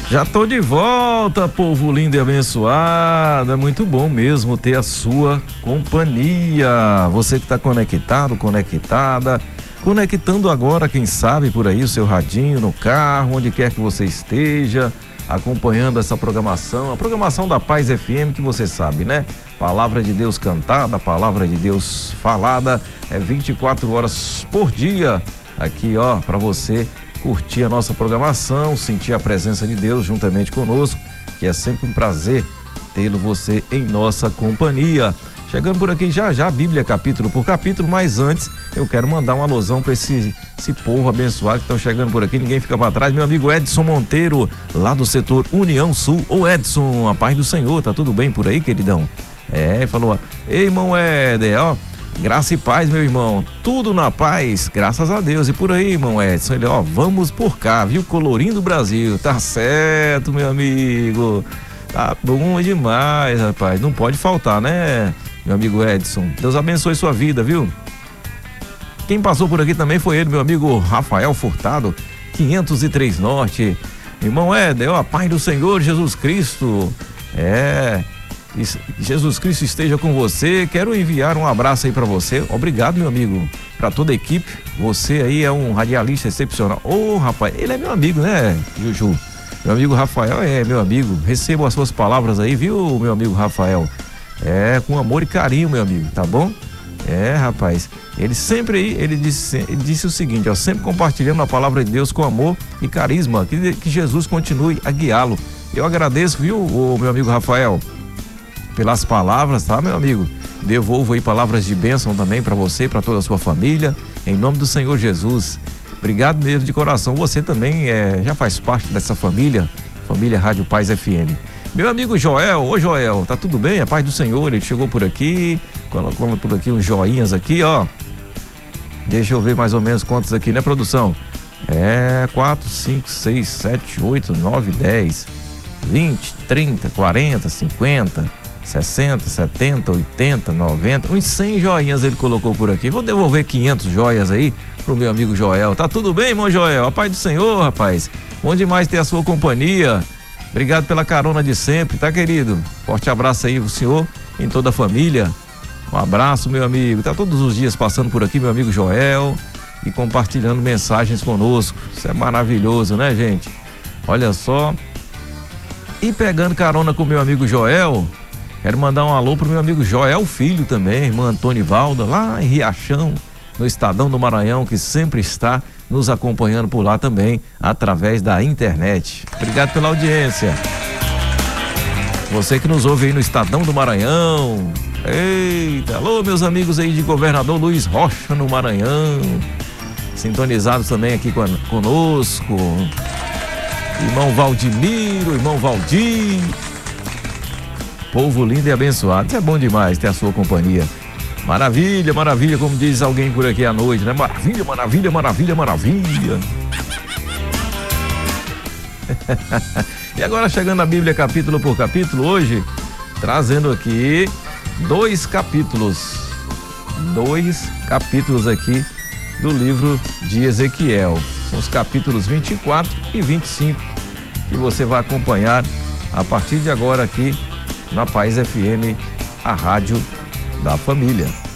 Já tô de volta, povo lindo e abençoado. É muito bom mesmo ter a sua companhia. Você que tá conectado, conectada, conectando agora, quem sabe por aí o seu radinho no carro, onde quer que você esteja, acompanhando essa programação, a programação da Paz FM, que você sabe, né? Palavra de Deus cantada, palavra de Deus falada, 24 horas por dia aqui, ó, para você curtir a nossa programação, sentir a presença de Deus juntamente conosco, que é sempre um prazer tê-lo você em nossa companhia. Chegando por aqui já, Bíblia capítulo por capítulo, mas antes eu quero mandar um alusão para esse povo abençoado que estão chegando por aqui, ninguém fica para trás. Meu amigo Edson Monteiro, lá do setor União Sul. Ô Edson, a paz do Senhor, tá tudo bem por aí, queridão? Falou, ei, irmão Éder, ó, graça e paz, meu irmão, tudo na paz, graças a Deus. E por aí, irmão Edson, ele, ó, vamos por cá, viu, colorindo o Brasil, tá certo, meu amigo, tá bom demais, rapaz, não pode faltar, né, meu amigo Edson? Deus abençoe sua vida, viu? Quem passou por aqui também foi ele, meu amigo Rafael Furtado, 503 Norte. Irmão Éder, ó, a paz do Senhor Jesus Cristo, Jesus Cristo esteja com você. Quero enviar um abraço aí pra você. Obrigado, meu amigo, pra toda a equipe. Você aí é um radialista excepcional. Ô, rapaz, ele é meu amigo, né, Juju? Meu amigo Rafael é meu amigo. Recebo as suas palavras aí, viu, meu amigo Rafael? Com amor e carinho, meu amigo, tá bom? Rapaz, ele sempre aí, ele disse o seguinte, ó, sempre compartilhando a palavra de Deus com amor e carisma, que Jesus continue a guiá-lo. Eu agradeço, viu, o meu amigo Rafael, pelas palavras, tá, meu amigo? Devolvo aí palavras de bênção também para você, para toda a sua família, em nome do Senhor Jesus. Obrigado mesmo de coração. Você também já faz parte dessa família Rádio Paz FM. Meu amigo Joel, ô Joel, tá tudo bem? A paz do Senhor, ele chegou por aqui, colocou por aqui uns joinhas aqui, ó. Deixa eu ver mais ou menos quantos aqui, né, produção? 4, 5, 6, 7, 8, 9, 10, 20, 30, 40, 50, 60, 70, 80, 90, uns 100 joinhas ele colocou por aqui. Vou devolver 500 joias aí pro meu amigo Joel. Tá tudo bem, irmão Joel? A paz do Senhor, rapaz. Bom demais ter a sua companhia. Obrigado pela carona de sempre, tá, querido? Forte abraço aí pro senhor, em toda a família. Um abraço, meu amigo. Tá todos os dias passando por aqui, meu amigo Joel, e compartilhando mensagens conosco. Isso é maravilhoso, né, gente? Olha só. E pegando carona com o meu amigo Joel, quero mandar um alô pro meu amigo Joel Filho também, irmã Antônia Valda, lá em Riachão, no Estadão do Maranhão, que sempre está nos acompanhando por lá também, através da internet. Obrigado pela audiência. Você que nos ouve aí no Estadão do Maranhão. Eita, alô, meus amigos aí de Governador Luiz Rocha, no Maranhão. Sintonizados também aqui conosco. Irmão Valdimiro, irmão Valdir. Povo lindo e abençoado. Isso é bom demais ter a sua companhia. Maravilha, maravilha, como diz alguém por aqui à noite, né? Maravilha, maravilha, maravilha, maravilha. E agora chegando a Bíblia capítulo por capítulo, hoje trazendo aqui 2 capítulos aqui do livro de Ezequiel. São os capítulos 24 e 25 que você vai acompanhar a partir de agora aqui na Paz FM, a rádio da família.